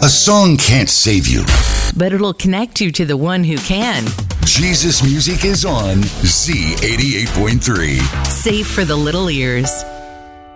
A song can't save you, but it'll connect you to the one who can. Jesus music is on Z88.3. Safe for the little ears.